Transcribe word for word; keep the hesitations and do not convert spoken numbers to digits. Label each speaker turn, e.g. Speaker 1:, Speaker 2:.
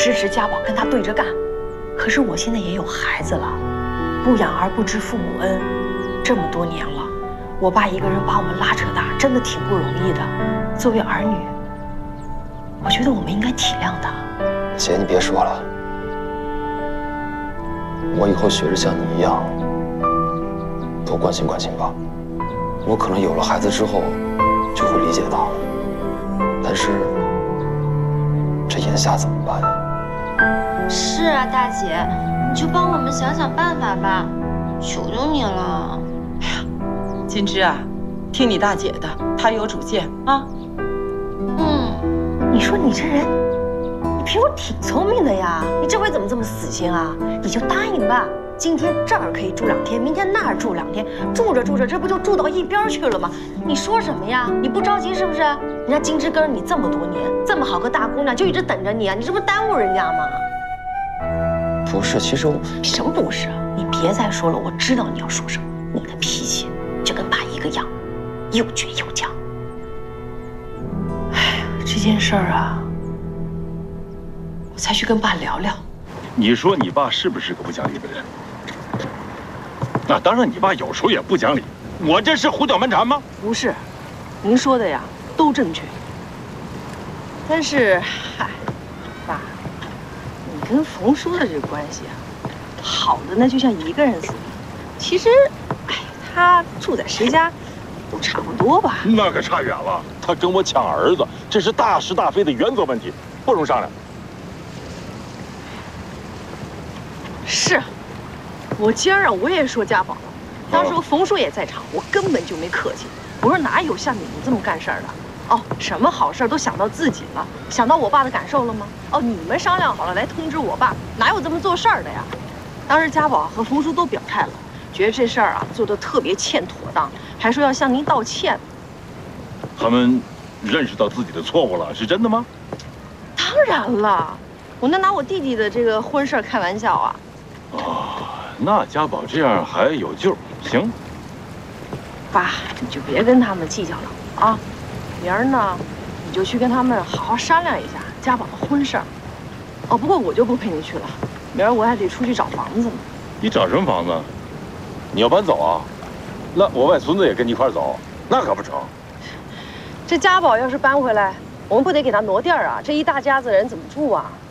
Speaker 1: 支持家宝跟他对着干。可是我现在也有孩子了，不养儿不知父母恩，这么多年了，我爸一个人把我们拉扯大，真的挺不容易的。作为儿女，我觉得我们应该体谅他。
Speaker 2: 姐，你别说了，我以后学着像你一样多关心关心爸。我可能有了孩子之后就会理解到，但是这眼下怎么办呀？
Speaker 3: 是啊，大姐，你就帮我们想想办法吧，求求你了。
Speaker 4: 哎呀，金枝啊，听你大姐的，她有主见啊。
Speaker 3: 嗯，
Speaker 1: 你说你这人，你平时挺聪明的呀，你这回怎么这么死心啊？你就答应吧，今天这儿可以住两天，明天那儿住两天，住着住着，这不就住到一边去了吗？你说什么呀？你不着急是不是？人家金枝跟着你这么多年，这么好个大姑娘，就一直等着你啊，你这不耽误人家吗？
Speaker 2: 不是，其实我
Speaker 1: 什么不是啊？你别再说了，我知道你要说什么。你的脾气就跟爸一个样，又倔又犟。哎呀，这件事儿啊，我才去跟爸聊聊。
Speaker 5: 你说你爸是不是个不讲理的人？那当然，你爸有时候也不讲理。我这是胡搅蛮缠吗？
Speaker 1: 不是，您说的呀都正确。但是，嗨，爸，你跟冯叔的这个关系啊，好的呢就像一个人似的。其实，哎，他住在谁家都差不多吧。
Speaker 5: 那可差远了。他跟我抢儿子，这是大是大非的原则问题，不容商量。
Speaker 1: 是，我今儿啊我也说家宝了，当时冯叔也在场，我根本就没客气。我说哪有像你们这么干事儿的？哦，什么好事都想到自己了，想到我爸的感受了吗？哦，你们商量好了来通知我爸，哪有这么做事儿的呀？当时家宝和冯叔都表态了，觉得这事儿啊做得特别欠妥当，还说要向您道歉。
Speaker 5: 他们认识到自己的错误了，是真的吗？
Speaker 1: 当然了，我能拿我弟弟的这个婚事开玩笑啊？
Speaker 5: 哦，那家宝这样还有救。行，
Speaker 1: 爸，你就别跟他们计较了啊。明儿呢，你就去跟他们好好商量一下家宝的婚事儿。哦，不过我就不陪你去了，明儿我还得出去找房子呢。
Speaker 5: 你找什么房子？你要搬走啊？那我外孙子也跟你一块走，那可不成。
Speaker 1: 这家宝要是搬回来，我们不得给他挪地儿啊？这一大家子人怎么住啊？